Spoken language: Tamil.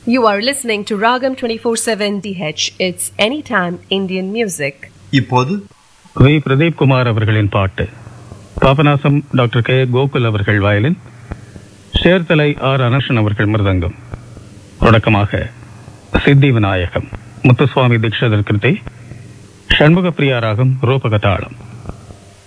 You are listening to Ragam 24/7 DH. It's anytime Indian music. இப்போது வி பிரதீப் குமார் அவர்களின் பாட்டு. பாபநாசம் டாக்டர் கே கோகுல் அவர்கள் வயலின், சேர்த்தலை ஆர் அனர்ஷன் அவர்கள் மிருதங்கம். தொடக்கமாக சித்தி விநாயகம், முத்துசுவாமி தீட்சிதர் கிருதி, ஷண்முக பிரியா ராகம், ரூபகதாளம்.